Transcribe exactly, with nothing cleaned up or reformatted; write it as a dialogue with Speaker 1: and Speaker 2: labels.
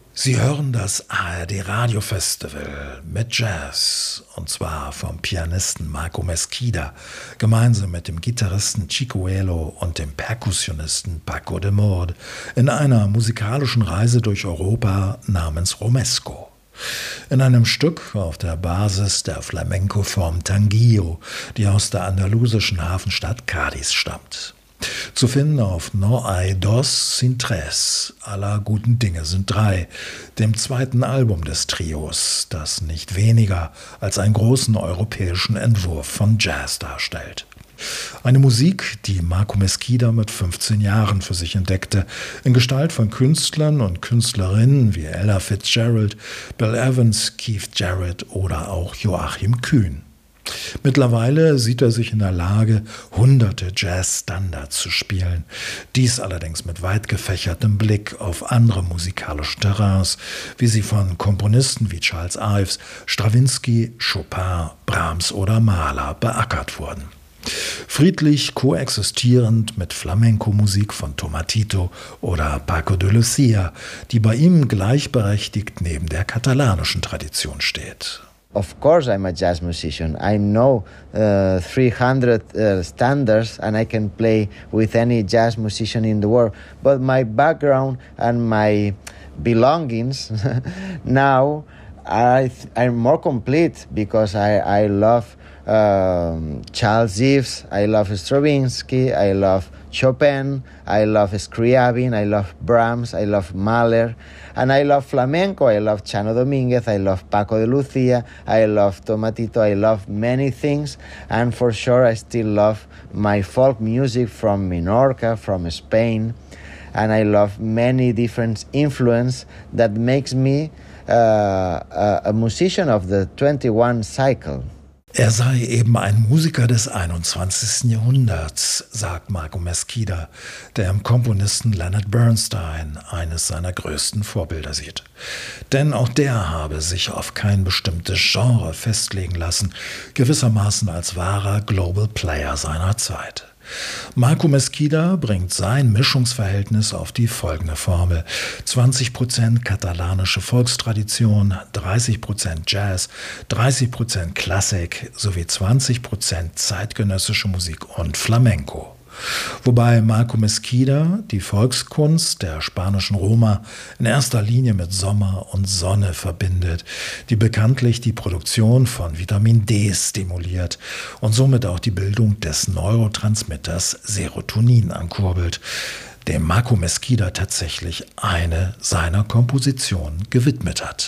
Speaker 1: Sie hören das A R D Radio Festival mit Jazz, und zwar vom Pianisten Marco Mesquida, gemeinsam mit dem Gitarristen Chico Elo und dem Perkussionisten Paco de Mord in einer musikalischen Reise durch Europa namens Romesco. In einem Stück auf der Basis der Flamenco-Form Tanguillo, die aus der andalusischen Hafenstadt Cádiz stammt. Zu finden auf No hay dos sin tres, aller guten Dinge sind drei, dem zweiten Album des Trios, das nicht weniger als einen großen europäischen Entwurf von Jazz darstellt. Eine Musik, die Marco Mesquida mit fünfzehn Jahren für sich entdeckte, in Gestalt von Künstlern und Künstlerinnen wie Ella Fitzgerald, Bill Evans, Keith Jarrett oder auch Joachim Kühn. Mittlerweile sieht er sich in der Lage, hunderte Jazz-Standards zu spielen. Dies allerdings mit weit gefächertem Blick auf andere musikalische Terrains, wie sie von Komponisten wie Charles Ives, Strawinsky, Chopin, Brahms oder Mahler beackert wurden. Friedlich koexistierend mit Flamenco-Musik von Tomatito oder Paco de Lucia, die bei ihm gleichberechtigt neben der katalanischen Tradition steht.
Speaker 2: Of course I'm a jazz musician. I know uh, three hundred uh, standards and I can play with any jazz musician in the world. But my background and my belongings now I th- are more complete because I, I love um, Charles Ives, I love Stravinsky, I love Chopin, I love Scriabin, I love Brahms, I love Mahler, and I love flamenco, I love Chano Dominguez, I love Paco de Lucia, I love Tomatito, I love many things, and for sure I still love my folk music from Minorca, from Spain, and I love many different influence that makes me uh, a, a musician of the twenty-one cycle.
Speaker 1: Er sei eben ein Musiker des einundzwanzigsten Jahrhunderts, sagt Marco Mesquida, der im Komponisten Leonard Bernstein eines seiner größten Vorbilder sieht. Denn auch der habe sich auf kein bestimmtes Genre festlegen lassen, gewissermaßen als wahrer Global Player seiner Zeit. Marco Mesquida bringt sein Mischungsverhältnis auf die folgende Formel: zwanzig Prozent katalanische Volkstradition, dreißig Prozent Jazz, dreißig Prozent Klassik sowie zwanzig Prozent zeitgenössische Musik und Flamenco. Wobei Marco Mesquida die Volkskunst der spanischen Roma in erster Linie mit Sommer und Sonne verbindet, die bekanntlich die Produktion von Vitamin D stimuliert und somit auch die Bildung des Neurotransmitters Serotonin ankurbelt, dem Marco Mesquida tatsächlich eine seiner Kompositionen gewidmet hat.